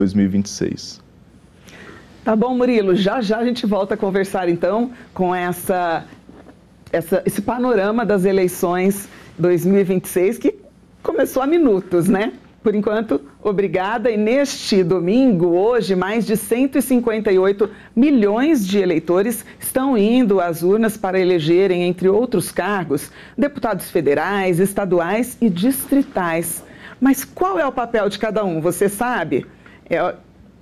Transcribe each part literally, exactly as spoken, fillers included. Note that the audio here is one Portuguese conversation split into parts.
dois mil e vinte e seis. Tá bom, Murilo, já já a gente volta a conversar então com essa, essa, esse panorama das eleições dois mil e vinte e seis que começou há minutos, né? Por enquanto, obrigada. E neste domingo, hoje, mais de cento e cinquenta e oito milhões de eleitores estão indo às urnas para elegerem, entre outros cargos, deputados federais, estaduais e distritais. Mas qual é o papel de cada um? Você sabe? É...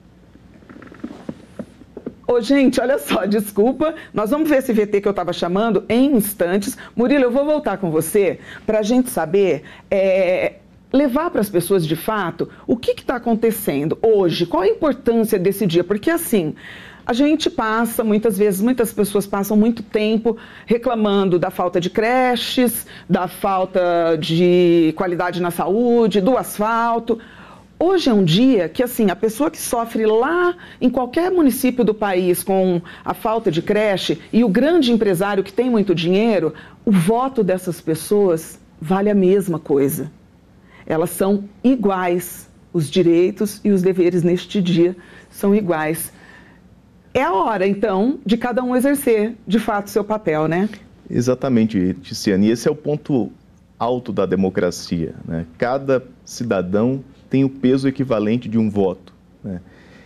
Ô, gente, olha só, desculpa, nós vamos ver esse V T que eu estava chamando em instantes. Murilo, eu vou voltar com você para a gente saber... É... levar para as pessoas, de fato, o que está acontecendo hoje, qual a importância desse dia, porque assim, a gente passa, muitas vezes, muitas pessoas passam muito tempo reclamando da falta de creches, da falta de qualidade na saúde, do asfalto. Hoje é um dia que, assim, a pessoa que sofre lá em qualquer município do país com a falta de creche e o grande empresário que tem muito dinheiro, o voto dessas pessoas vale a mesma coisa. Elas são iguais, os direitos e os deveres neste dia são iguais. É a hora, então, de cada um exercer, de fato, seu papel, né? Exatamente, Ticiane. E esse é o ponto alto da democracia, né? Cada cidadão tem o peso equivalente de um voto, né?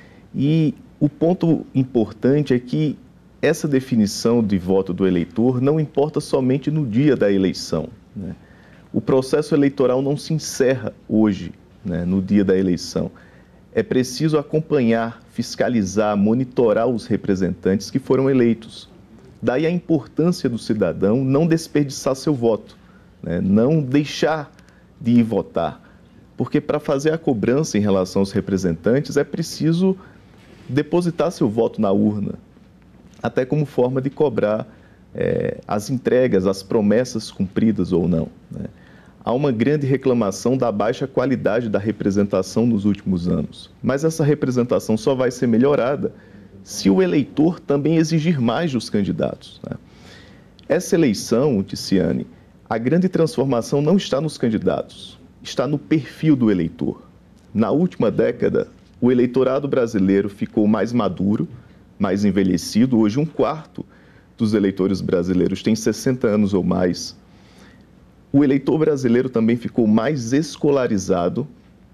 E o ponto importante é que essa definição de voto do eleitor não importa somente no dia da eleição, né? O processo eleitoral não se encerra hoje, né, no dia da eleição. É preciso acompanhar, fiscalizar, monitorar os representantes que foram eleitos. Daí a importância do cidadão não desperdiçar seu voto, né, não deixar de ir votar. Porque para fazer a cobrança em relação aos representantes é preciso depositar seu voto na urna, até como forma de cobrar é, as entregas, as promessas cumpridas ou não, né? Há uma grande reclamação da baixa qualidade da representação nos últimos anos. Mas essa representação só vai ser melhorada se o eleitor também exigir mais dos candidatos, né? Essa eleição, Ticiane, a grande transformação não está nos candidatos, está no perfil do eleitor. Na última década, o eleitorado brasileiro ficou mais maduro, mais envelhecido. Hoje, um quarto dos eleitores brasileiros tem sessenta anos ou mais. O eleitor brasileiro também ficou mais escolarizado,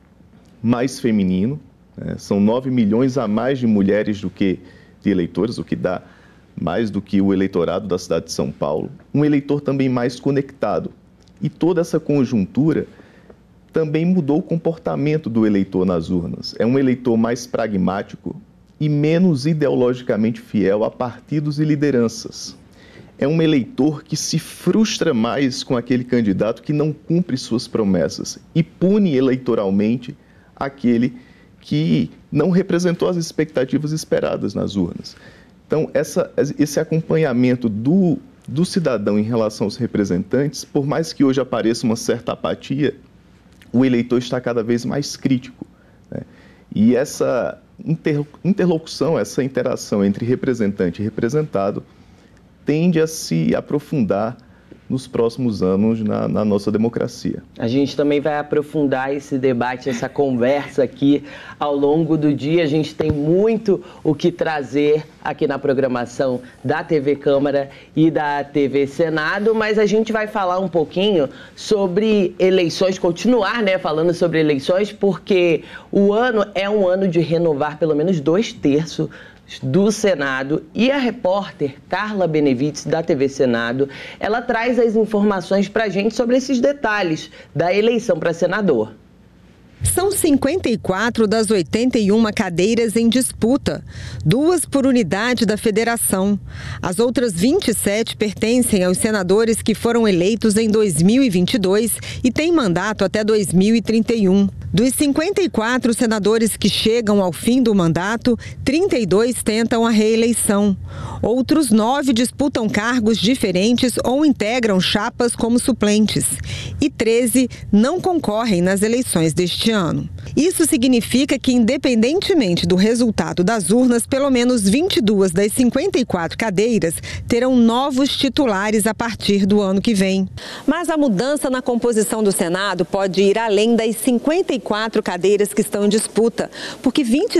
mais feminino, né? São nove milhões a mais de mulheres do que de eleitores, o que dá mais do que o eleitorado da cidade de São Paulo. Um eleitor também mais conectado. E toda essa conjuntura também mudou o comportamento do eleitor nas urnas. É um eleitor mais pragmático e menos ideologicamente fiel a partidos e lideranças. É um eleitor que se frustra mais com aquele candidato que não cumpre suas promessas e pune eleitoralmente aquele que não representou as expectativas esperadas nas urnas. Então, essa, esse acompanhamento do, do cidadão em relação aos representantes, por mais que hoje apareça uma certa apatia, o eleitor está cada vez mais crítico, né? E essa inter, interlocução, essa interação entre representante e representado tende a se aprofundar nos próximos anos na, na nossa democracia. A gente também vai aprofundar esse debate, essa conversa aqui ao longo do dia. A gente tem muito o que trazer aqui na programação da T V Câmara e da T V Senado, mas a gente vai falar um pouquinho sobre eleições, continuar, né, falando sobre eleições, porque o ano é um ano de renovar pelo menos dois terços do Senado, e a repórter Carla Benevides, da T V Senado, ela traz as informações para a gente sobre esses detalhes da eleição para senador. São cinquenta e quatro das oitenta e uma cadeiras em disputa, duas por unidade da federação. As outras vinte e sete pertencem aos senadores que foram eleitos em dois mil e vinte e dois e têm mandato até dois mil e trinta e um. Dos cinquenta e quatro senadores que chegam ao fim do mandato, trinta e dois tentam a reeleição. Outros nove disputam cargos diferentes ou integram chapas como suplentes. E treze não concorrem nas eleições deste ano. Isso significa que, independentemente do resultado das urnas, pelo menos vinte e duas das cinquenta e quatro cadeiras terão novos titulares a partir do ano que vem. Mas a mudança na composição do Senado pode ir além das cinquenta e quatro cadeiras que estão em disputa, porque vinte